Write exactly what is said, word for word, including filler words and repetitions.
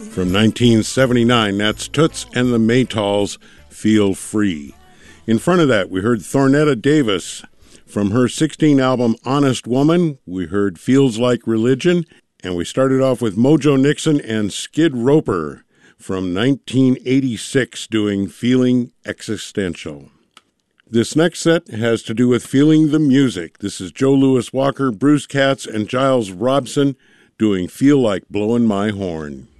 From nineteen seventy-nine, that's Toots and the Maytals, Feel Free. In front of that, we heard Thornetta Davis. From her sixteen album, Honest Woman, we heard Feels Like Religion. And we started off with Mojo Nixon and Skid Roper from nineteen eighty-six doing Feeling Existential. This next set has to do with feeling the music. This is Joe Louis Walker, Bruce Katz, and Giles Robson doing Feel Like Blowing My Horn.